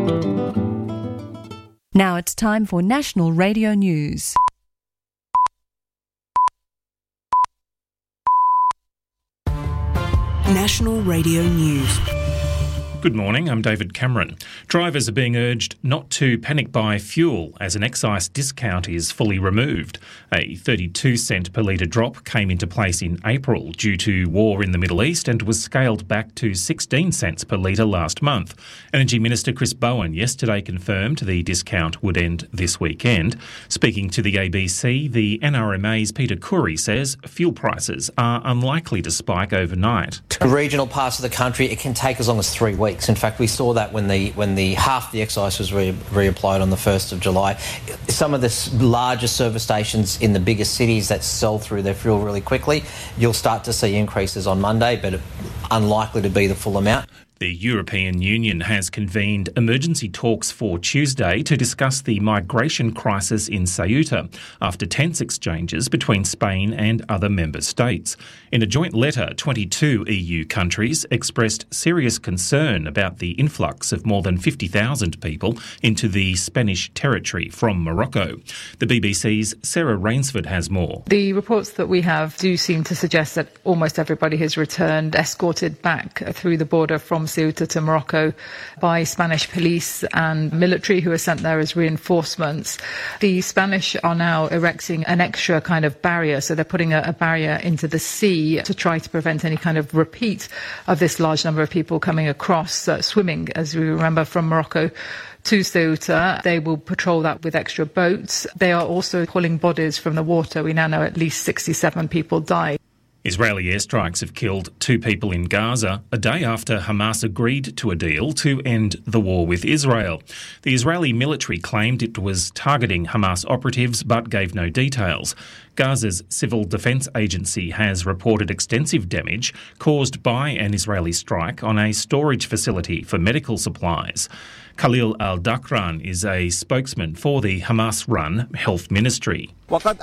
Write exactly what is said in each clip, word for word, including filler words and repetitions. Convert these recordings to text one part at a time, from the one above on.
Now it's time for National Radio News. National Radio News. Good morning, I'm David Cameron. Drivers are being urged not to panic buy fuel as an excise discount is fully removed. A thirty-two cent per litre drop came into place in April due to war in the Middle East and was scaled back to sixteen cents per litre last month. Energy Minister Chris Bowen yesterday confirmed the discount would end this weekend. Speaking to the A B C, the N R M A's Peter Khoury says fuel prices are unlikely to spike overnight. In regional parts of the country, it can take as long as three weeks. In fact, we saw that when the when the half the excise was re- reapplied on the first of July. Some of the larger service stations in the biggest cities that sell through their fuel really quickly, you'll start to see increases on Monday, but unlikely to be the full amount. The European Union has convened emergency talks for Tuesday to discuss the migration crisis in Ceuta after tense exchanges between Spain and other member states. In a joint letter, twenty-two E U countries expressed serious concern about the influx of more than fifty thousand people into the Spanish territory from Morocco. The B B C's Sarah Rainsford has more. The reports that we have do seem to suggest that almost everybody has returned, escorted back through the border from Ceuta to Morocco by Spanish police and military who are sent there as reinforcements. The Spanish are now erecting an extra kind of barrier, so they're putting a, a barrier into the sea to try to prevent any kind of repeat of this large number of people coming across, uh, swimming, as we remember, from Morocco to Ceuta. They will patrol that with extra boats. They are also pulling bodies from the water. We now know at least sixty-seven people died. Israeli airstrikes have killed two people in Gaza a day after Hamas agreed to a deal to end the war with Israel. The Israeli military claimed it was targeting Hamas operatives but gave no details. Gaza's Civil Defence Agency has reported extensive damage caused by an Israeli strike on a storage facility for medical supplies. Khalil al-Dakran is a spokesman for the Hamas-run health ministry.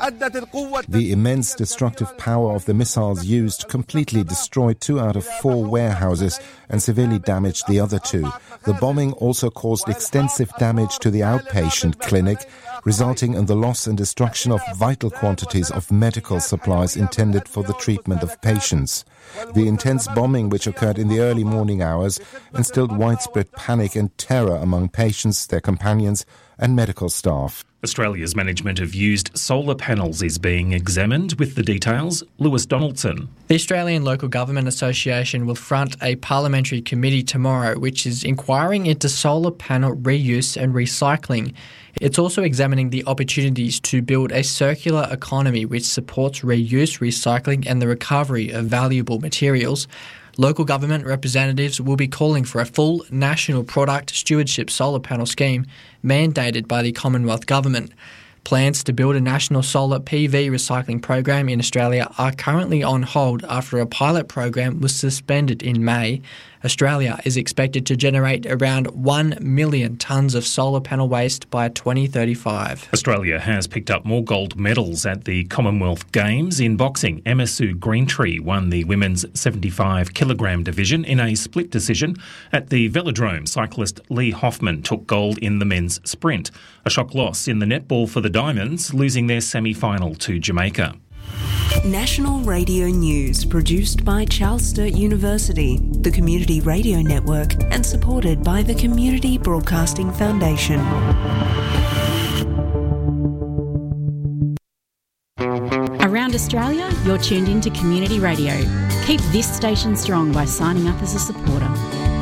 The immense destructive power of the missiles used completely destroyed two out of four warehouses and severely damaged the other two. The bombing also caused extensive damage to the outpatient clinic, resulting in the loss and destruction of vital quantities of medical supplies intended for the treatment of patients. The intense bombing which occurred in the early morning hours instilled widespread panic and terror among patients, their companions and medical staff. Australia's management of used solar panels is being examined. With the details, Lewis Donaldson. The Australian Local Government Association will front a parliamentary committee tomorrow which is inquiring into solar panel reuse and recycling. It's also examining the opportunities to build a circular economy which supports reuse, recycling and the recovery of valuable materials. Local government representatives will be calling for a full national product stewardship solar panel scheme mandated by the Commonwealth Government. Plans to build a national solar P V recycling program in Australia are currently on hold after a pilot program was suspended in May. Australia is expected to generate around one million tonnes of solar panel waste by twenty thirty-five. Australia has picked up more gold medals at the Commonwealth Games. In boxing, Emma Sue Greentree won the women's seventy-five kilogram division in a split decision. At the Velodrome, cyclist Lee Hoffman took gold in the men's sprint. A shock loss in the netball for the Diamonds, losing their semi-final to Jamaica. National Radio News, produced by Charles Sturt University, the Community Radio Network, and supported by the Community Broadcasting Foundation. Around Australia, you're tuned in to Community Radio. Keep this station strong by signing up as a supporter.